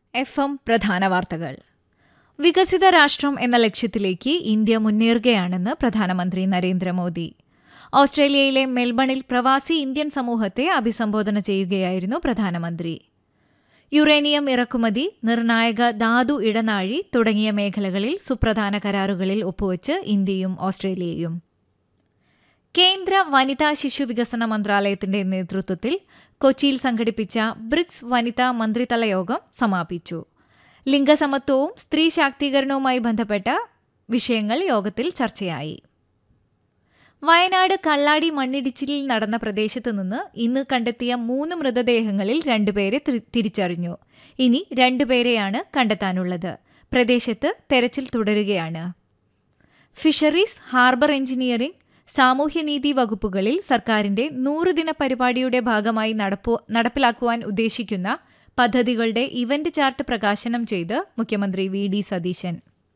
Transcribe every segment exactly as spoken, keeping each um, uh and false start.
F M പ്രധാന വാർത്തകൾ. വികസിത രാഷ്ട്രം എന്ന ലക്ഷ്യത്തിലേക്ക് ഇന്ത്യ മുന്നേറുകയാണെന്ന് പ്രധാനമന്ത്രി നരേന്ദ്രമോദി. ഓസ്ട്രേലിയയിലെ മെൽബണിൽ പ്രവാസി ഇന്ത്യൻ സമൂഹത്തെ അഭിസംബോധന ചെയ്യുകയായിരുന്നു പ്രധാനമന്ത്രി. യുറേനിയം ഇറക്കുമതി, നിർണായക ധാതു ഇടനാഴി തുടങ്ങിയ മേഖലകളിൽ സുപ്രധാന കരാറുകളിൽ ഒപ്പുവച്ച് ഇന്ത്യയും ഓസ്ട്രേലിയയും. കേന്ദ്ര വനിതാ ശിശു വികസന മന്ത്രാലയത്തിന്റെ നേതൃത്വത്തിൽ കൊച്ചിയിൽ സംഘടിപ്പിച്ച ബ്രിക്സ് വനിതാ മന്ത്രിതല യോഗം സമാപിച്ചു. ലിംഗസമത്വവും സ്ത്രീ ശാക്തീകരണവുമായി ബന്ധപ്പെട്ട വിഷയങ്ങൾ യോഗത്തിൽ ചർച്ചയായി. വയനാട് കള്ളാടി മണ്ണിടിച്ചിലിൽ നടന്ന പ്രദേശത്ത് നിന്ന് ഇന്ന് കണ്ടെത്തിയ മൂന്ന് മൃതദേഹങ്ങളിൽ രണ്ടുപേരെ തിരിച്ചറിഞ്ഞു. ഇനി രണ്ടുപേരെയാണ് കണ്ടെത്താനുള്ളത്. പ്രദേശത്ത് തെരച്ചിൽ തുടരുകയാണ്. ഫിഷറീസ്, ഹാർബർ എഞ്ചിനീയറിംഗ്, സാമൂഹ്യനീതി വകുപ്പുകളിൽ സർക്കാരിന്റെ നൂറുദിന പരിപാടിയുടെ ഭാഗമായി നടപ്പിലാക്കുവാൻ ഉദ്ദേശിക്കുന്ന പദ്ധതികളുടെ ഇവന്റ് ചാർട്ട് പ്രകാശനം ചെയ്ത് മുഖ്യമന്ത്രി വി ഡി സതീശൻ.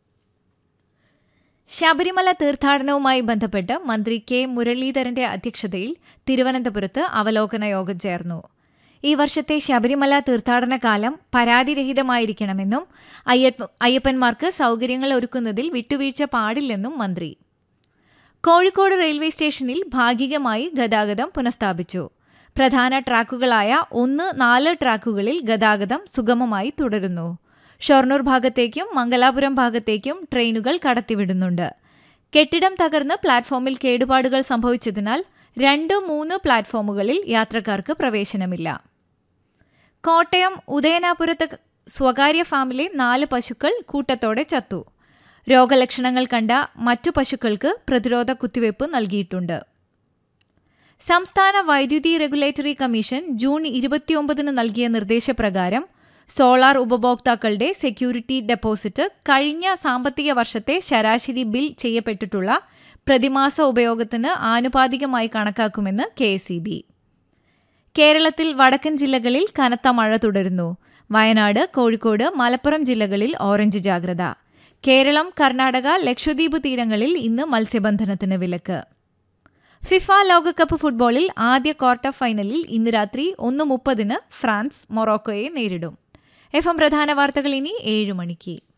ശബരിമല തീർത്ഥാടനവുമായി ബന്ധപ്പെട്ട് മന്ത്രി കെ മുരളീധരന്റെ അധ്യക്ഷതയിൽ തിരുവനന്തപുരത്ത് അവലോകന യോഗം ചേർന്നു. ഈ വർഷത്തെ ശബരിമല തീർത്ഥാടന കാലം പരാതിരഹിതമായിരിക്കണമെന്നും അയ്യപ്പന്മാർക്ക് സൌകര്യങ്ങൾ ഒരുക്കുന്നതിൽ വിട്ടുവീഴ്ച പാടില്ലെന്നും മന്ത്രി. കോഴിക്കോട് റെയിൽവേ സ്റ്റേഷനിൽ ഭാഗികമായി ഗതാഗതം പുനഃസ്ഥാപിച്ചു. പ്രധാന ട്രാക്കുകളായ ഒന്ന് നാല് ട്രാക്കുകളിൽ ഗതാഗതം സുഗമമായി തുടരുന്നു. ഷൊർണൂർ ഭാഗത്തേക്കും മംഗലാപുരം ഭാഗത്തേക്കും ട്രെയിനുകൾ കടത്തിവിടുന്നുണ്ട്. കെട്ടിടം തകർന്ന് പ്ലാറ്റ്ഫോമിൽ കേടുപാടുകൾ സംഭവിച്ചതിനാൽ രണ്ട് മൂന്ന് പ്ലാറ്റ്ഫോമുകളിൽ യാത്രക്കാർക്ക് പ്രവേശനമില്ല. കോട്ടയം ഉദയനാപുരത്ത് സ്വകാര്യ ഫാമിലെ നാല് പശുക്കൾ കൂട്ടത്തോടെ ചത്തു. രോഗലക്ഷണങ്ങൾ കണ്ട മറ്റു പശുക്കൾക്ക് പ്രതിരോധ കുത്തിവയ്പ് നൽകിയിട്ടുണ്ട്. സംസ്ഥാന വൈദ്യുതി റെഗുലേറ്ററി കമ്മീഷൻ ജൂൺ ഇരുപത്തിയൊമ്പതിന് നൽകിയ നിർദ്ദേശപ്രകാരം സോളാർ ഉപഭോക്താക്കളുടെ സെക്യൂരിറ്റി ഡെപ്പോസിറ്റ് കഴിഞ്ഞ സാമ്പത്തിക വർഷത്തെ ശരാശരി ബിൽ ചെയ്യപ്പെട്ടിട്ടുള്ള പ്രതിമാസ ഉപയോഗത്തിന് ആനുപാതികമായി കണക്കാക്കുമെന്ന് കെ എസ് ഇ ബി. കേരളത്തിൽ വടക്കൻ ജില്ലകളിൽ കനത്ത മഴ തുടരുന്നു. വയനാട്, കോഴിക്കോട്, മലപ്പുറം ജില്ലകളിൽ ഓറഞ്ച് ജാഗ്രത. കേരളം, കർണാടക, ലക്ഷദ്വീപ് തീരങ്ങളിൽ ഇന്ന് മത്സ്യബന്ധനത്തിന് വിലക്ക്. ഫിഫ ലോകകപ്പ് ഫുട്ബോളിൽ ആദ്യ ക്വാർട്ടർ ഫൈനലിൽ ഇന്ന് രാത്രി ഒന്ന് മുപ്പതിന് ഫ്രാൻസ് മൊറോക്കോയെ നേരിടും. എഫ് എം പ്രധാന വാർത്തകൾ ഇനി ഏഴ് മണിക്ക്.